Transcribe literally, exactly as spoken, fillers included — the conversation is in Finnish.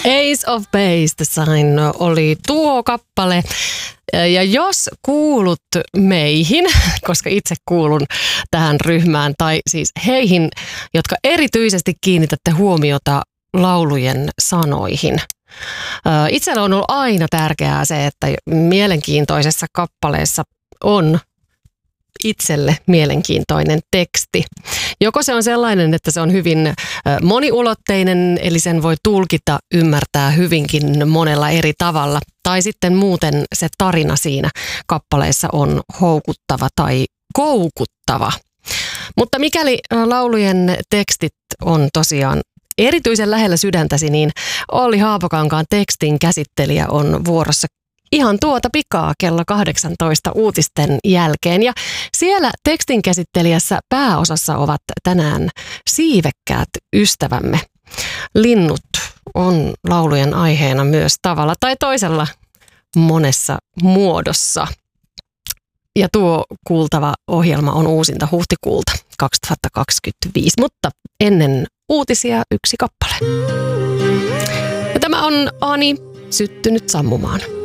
Ace of Base The Sign oli tuo kappale. Ja jos kuulut meihin, koska itse kuulun tähän ryhmään, tai siis heihin, jotka erityisesti kiinnitätte huomiota laulujen sanoihin. Itsellä on ollut aina tärkeää se, että mielenkiintoisessa kappaleessa on itselle mielenkiintoinen teksti. Joko se on sellainen, että se on hyvin moniulotteinen, eli sen voi tulkita, ymmärtää hyvinkin monella eri tavalla, tai sitten muuten se tarina siinä kappaleessa on houkuttava tai koukuttava. Mutta mikäli laulujen tekstit on tosiaan erityisen lähellä sydäntäsi, niin Olli Haapokankaan tekstin käsittelijä on vuorossa ihan tuota pikaa kello kahdeksantoista uutisten jälkeen. Ja siellä tekstin käsittelijässä pääosassa ovat tänään siivekkäät ystävämme. Linnut on laulujen aiheena myös tavalla tai toisella monessa muodossa. Ja tuo kuultava ohjelma on uusinta huhtikuulta kaksituhattakaksikymmentäviisi, mutta ennen uutisia yksi kappale. Ja tämä on Ani syttynyt sammumaan.